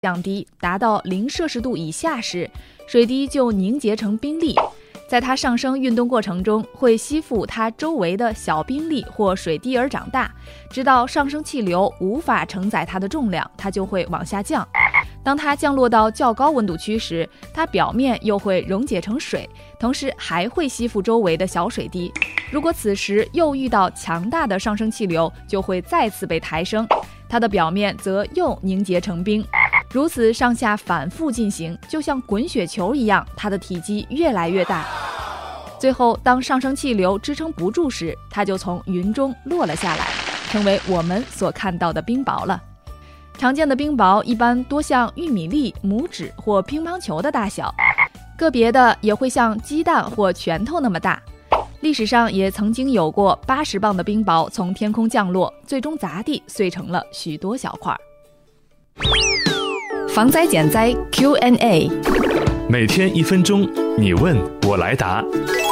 降低，达到0摄氏度以下时，水滴就凝结成冰粒。在它上升运动过程中，会吸附它周围的小冰粒或水滴而长大，直到上升气流无法承载它的重量，它就会往下降。当它降落到较高温度区时，它表面又会溶解成水，同时还会吸附周围的小水滴。如果此时又遇到强大的上升气流，就会再次被抬升，它的表面则又凝结成冰。如此上下反复进行，就像滚雪球一样，它的体积越来越大。最后，当上升气流支撑不住时，它就从云中落了下来，成为我们所看到的冰雹了。常见的冰雹一般多像玉米粒、拇指或乒乓球的大小，个别的也会像鸡蛋或拳头那么大。历史上也曾经有过80磅的冰雹从天空降落，最终砸地碎成了许多小块。防灾减灾 Q&A， 每天1分钟，你问我来答。